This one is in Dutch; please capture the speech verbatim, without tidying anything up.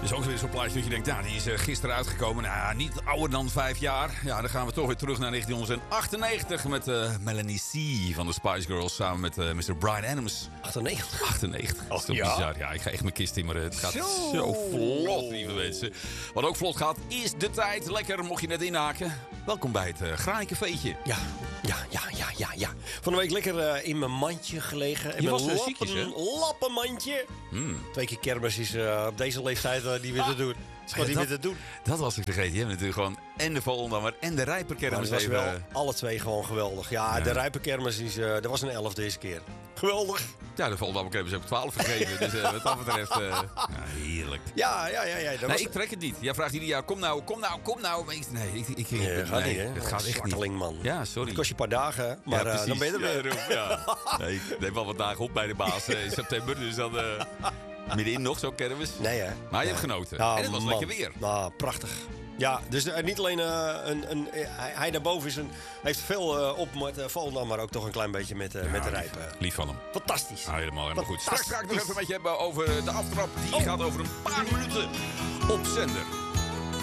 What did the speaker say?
is ook weer zo'n plaatje dat je denkt, ja, die is uh, gisteren uitgekomen. Nou, niet ouder dan vijf jaar. Ja, dan gaan we toch weer terug naar negentien achtennegentig met uh, Melanie C. van de Spice Girls samen met uh, mister Bryan Adams. achtennegentig? achtennegentig. Oh, dat is toch ja? bizar. Ja, ik ga echt mijn kist timmeren. Het gaat zo, Zo. vlot, lieve mensen. Wat ook vlot gaat, is de tijd. Lekker, mocht je net inhaken. Welkom bij het uh, Graancafeetje. Ja, ja, ja, ja, ja, ja. Van de week lekker uh, in mijn mandje gelegen. In Je mijn was, uh, ziekjes, hè? lappenmandje. Hmm. Twee keer kermis is uh, op deze leeftijd uh, niet meer te doen. Het is gewoon Ja, niet dat- meer te doen. Dat was ik vergeten. Je hebt natuurlijk gewoon en de Volendammer en de Maar Rijperkermis het was even... wel alle twee gewoon geweldig. Ja, Ja. de Rijpenkermis is, uh, dat was een elf deze keer. Geweldig. Ja, de Volendammer heb ik twaalf gegeven. Dus uh, wat dat betreft... Uh, ja, heerlijk. Ja, ja, ja. ja dat Nee, was... ik trek het niet. Jij vraagt ieder jaar, kom nou, kom nou, kom nou. Maar ik, nee, ik, ik, ik, Ja, nee, dat gaat niet, hè? het gaat echt niet. Zwarteling, man. Ja, sorry. Het kost je een paar dagen, hè? maar Ja, uh, dan ben je er precies. weer. Ja, daarom, ja. Nee, ik neem wel wat dagen op bij de baas uh, in september. Dus dan uh, middenin nog zo'n kermis. Nee, hè? Maar je Nee. hebt genoten. Ja, en het was man. lekker weer. Nou, prachtig. Ja, dus uh, niet alleen uh, een, een, hij, hij daarboven is een, heeft veel uh, op met uh, Volendam, maar ook toch een klein beetje met, uh, Ja, met de lief- rijpen. Lief van hem. Fantastisch. Ah, helemaal, helemaal goed. Straks Fantastisch. ga ik nog even met je hebben over de aftrap. Die Oh. gaat over een paar minuten op zender.